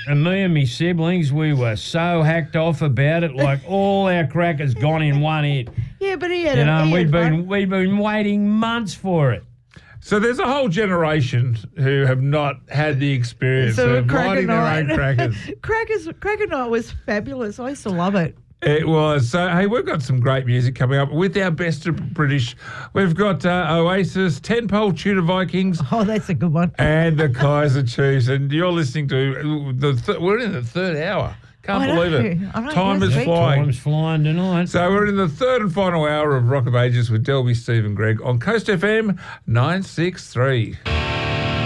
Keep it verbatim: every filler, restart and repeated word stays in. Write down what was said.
And me and my siblings, we were so hacked off about it, like all our crackers gone in one hit. Yeah, but he had You a, know, and he we'd had been fun. we'd been waiting months for it. So there's a whole generation who have not had the experience So of Cracker lighting their Night. own crackers. Crackers, Cracker Night was fabulous. I used to love it. It was. So, hey, we've got some great music coming up with our best of British. We've got uh, Oasis, Ten Pole Tudor Vikings, Oh, that's a good one. and the Kaiser Chiefs. And you're listening to the. Th- we're in the third hour. Can't I believe know, it. I know, Time that's is big. flying. Time's flying tonight. So we're in the third and final hour of Rock of Ages with Delby, Steve and Greg on Coast F M nine six three.